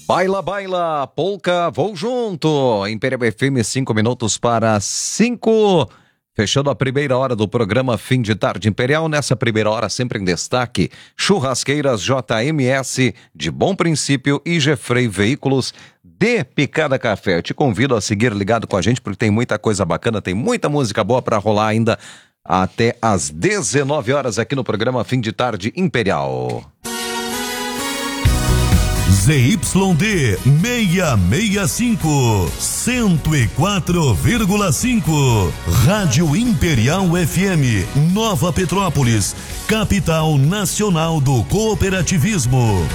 Baila, baila, polka, vou junto. Imperial FM, 5 minutos para 5. Fechando a primeira hora do programa Fim de Tarde Imperial. Nessa primeira hora, sempre em destaque, Churrasqueiras JMS, de Bom Princípio e Gefrei Veículos de Picada Café. Eu te convido a seguir ligado com a gente, porque tem muita coisa bacana, tem muita música boa para rolar ainda até às 19 horas aqui no programa Fim de Tarde Imperial. ZYD 665, 104,5. Rádio Imperial FM, Nova Petrópolis, capital nacional do cooperativismo.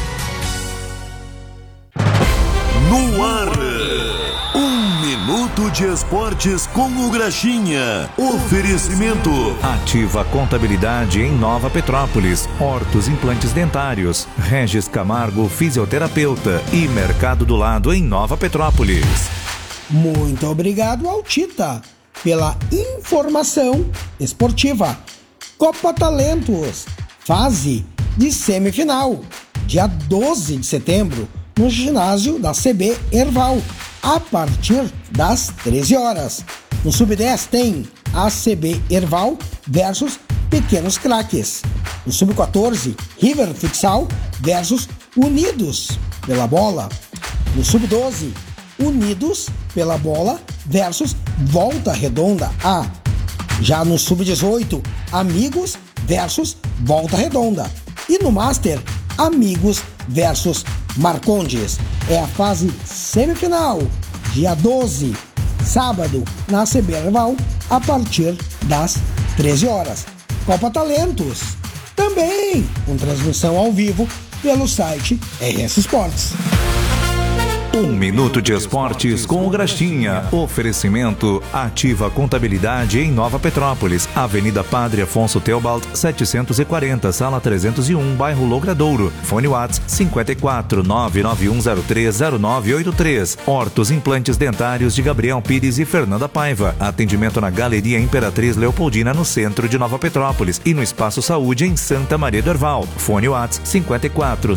No ar, 1 minuto de esportes com o Graxinha. Oferecimento: Ativa Contabilidade em Nova Petrópolis, Hortos Implantes Dentários, Regis Camargo Fisioterapeuta e Mercado do Lado em Nova Petrópolis. Muito obrigado ao Tita pela informação esportiva. Copa Talentos, fase de semifinal, dia 12 de setembro, no ginásio da CB Erval, a partir das 13 horas. No Sub-10 tem a CB Erval versus Pequenos Craques. No Sub-14, River Futsal versus Unidos pela Bola. No Sub-12, Unidos pela Bola versus Volta Redonda A. Já no Sub-18, Amigos versus Volta Redonda. E no Master, Amigos versus Marcondes. É a fase semifinal, dia 12, sábado, na CB Erval, a partir das 13 horas. Copa Talentos, também com transmissão ao vivo pelo site RS Esportes. 1 minuto de esportes com o Graxinha. Oferecimento: Ativa Contabilidade em Nova Petrópolis, Avenida Padre Afonso Teobald 740, Sala 301, bairro Logradouro. Fone WhatsApp 54 991030983. Hortos Implantes Dentários de Gabriel Pires e Fernanda Paiva. Atendimento na Galeria Imperatriz Leopoldina, no centro de Nova Petrópolis, e no Espaço Saúde em Santa Maria do Herval. Fone WhatsApp 54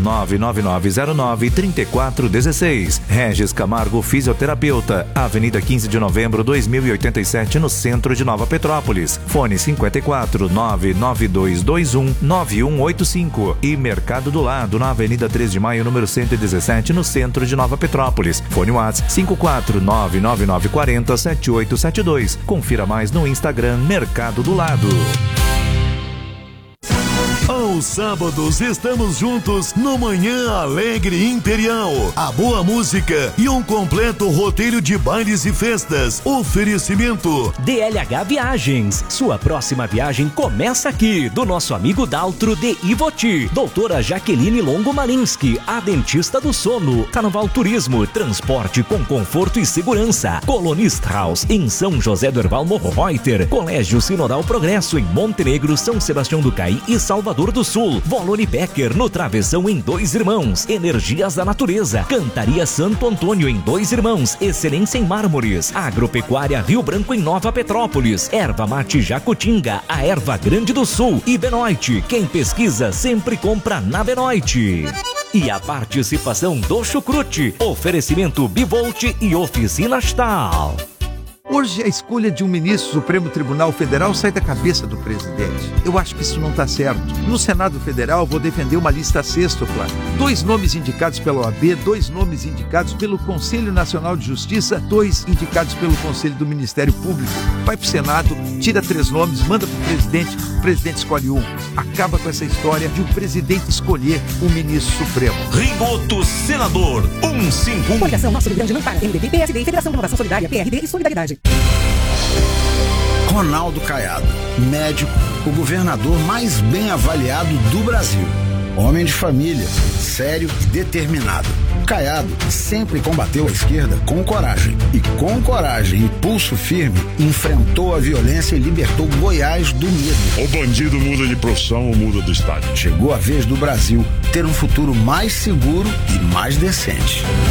999093416. Regis Camargo Fisioterapeuta, Avenida 15 de Novembro 2087, no centro de Nova Petrópolis. Fone 54 99221 9185. E Mercado do Lado, na Avenida 3 de Maio, número 117, no centro de Nova Petrópolis. Fone WhatsApp 54 99940 7872. Confira mais no Instagram Mercado do Lado. Aos sábados estamos juntos no Manhã Alegre Imperial. A boa música e um completo roteiro de bailes e festas. Oferecimento: DLH Viagens. Sua próxima viagem começa aqui, do nosso amigo Daltro de Ivoti. Doutora Jaqueline Longo Malinski, a dentista do sono. Carnaval Turismo, transporte com conforto e segurança. Colonist House, em São José do Herval Morro Reuter. Colégio Sinodal Progresso, em Montenegro, São Sebastião do Caí e Salvador do Sul. Volone Becker, no Travessão, em Dois Irmãos. Energias da Natureza. Cantaria Santo Antônio, em Dois Irmãos. Excelência em mármores. Agropecuária Rio Branco, em Nova Petrópolis. Erva Mate Jacutinga, a erva grande do sul. E Benoit, quem pesquisa sempre compra na Benoit. E a participação do Chucrute. Oferecimento Bivolt e Oficina Stahl. Hoje a escolha de um ministro do Supremo Tribunal Federal sai da cabeça do presidente. Eu acho que isso não está certo. No Senado Federal vou defender uma lista sextupla. 2 nomes indicados pela OAB, 2 nomes indicados pelo Conselho Nacional de Justiça, 2 indicados pelo Conselho do Ministério Público. Vai pro Senado, tira 3 nomes, manda pro presidente, o presidente escolhe um. Acaba com essa história de o presidente escolher o ministro supremo. Rigoto Senador 151. Coligação Nosso Rio Grande não para. MDB, PSD e Federação de Inovação Solidária, PRD e Solidariedade. Ronaldo Caiado, médico, o governador mais bem avaliado do Brasil. Homem de família, sério e determinado. Caiado sempre combateu a esquerda com coragem. E com coragem e pulso firme, enfrentou a violência e libertou Goiás do medo. O bandido muda de profissão ou muda do estado. Chegou a vez do Brasil ter um futuro mais seguro e mais decente.